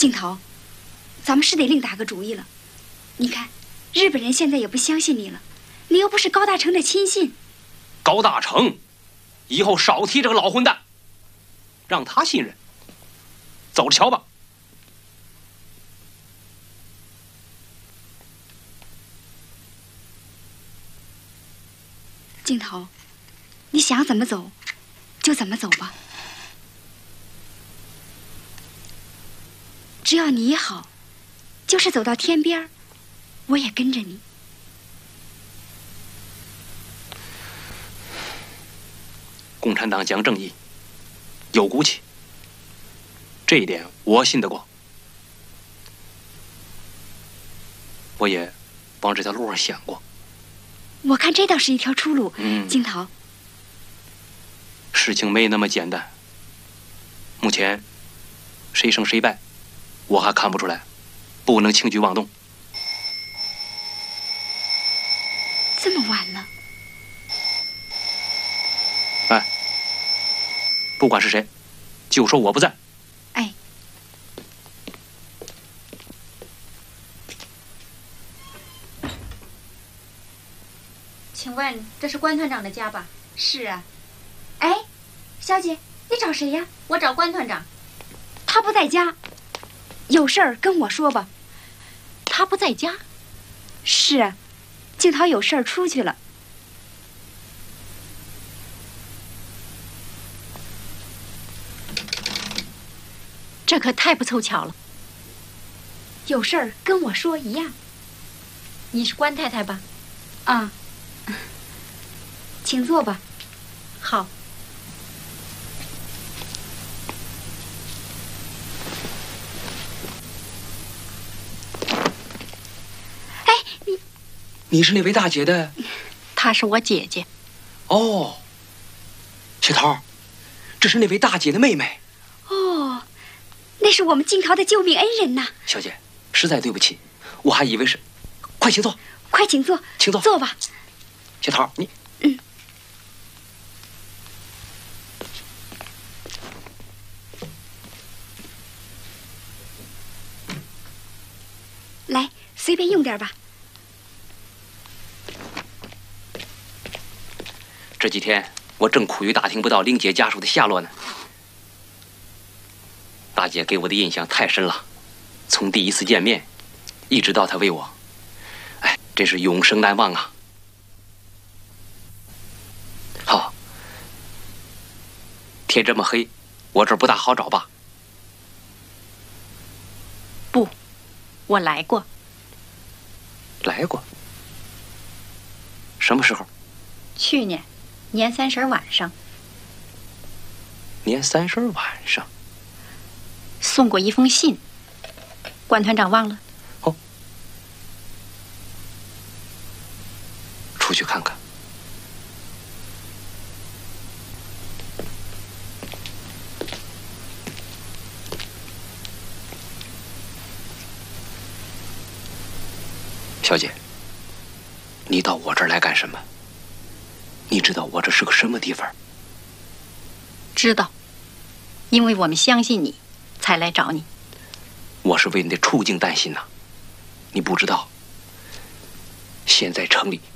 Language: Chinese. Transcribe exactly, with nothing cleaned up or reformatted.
镜头，咱们是得另打个主意了。你看，日本人现在也不相信你了，你又不是高大成的亲信。 高大成，以后少提这个老混蛋，让他信任。走着瞧吧。 镜头，你想怎么走，就怎么走吧。只要你好，就是走到天边，我也跟着你。 共产党讲正义，有骨气，这一点我信得过。我也往这条路上想过。 我看这倒是一条出路。 嗯， 镜头， 事情没那么简单。目前谁胜谁败，我还看不出来，不能轻举妄动。 这么晚了。 哎，不管是谁，就说我不在。 哎。 请问这是关团长的家吧？ 是啊。哎，小姐，你找谁呀？ 我找关团长。 他不在家，有事儿跟我说吧。 他不在家？ 是啊，镜头有事儿出去了。 这可太不凑巧了。 有事儿跟我说一样。 你是关太太吧？ 啊。请坐吧。 好。 哎，你你是那位大姐的？ 她是我姐姐。 哦，小桃，这是那位大姐的妹妹。 哦，那是我们镜头的救命恩人呐。 小姐，实在对不起，我还以为是。快请坐。 快请坐。 请坐。 坐吧。 小桃，你。 嗯。来，随便用点吧。 这几天我正苦于打听不到玲姐家属的下落呢。大姐给我的印象太深了，从第一次见面，一直到她为我，哎，真是永生难忘啊。好，天这么黑，我这儿不大好找吧？ 不，我来过。 来过？什么时候？ 去年年三十晚上。 年三十晚上送过一封信，关团长忘了？ 哦，出去看看。小姐，你到我这儿来干什么？你知道我这是个什么地方？ 知道，因为我们相信你，才来找你。 我是为你的处境担心呐，你不知道，现在城里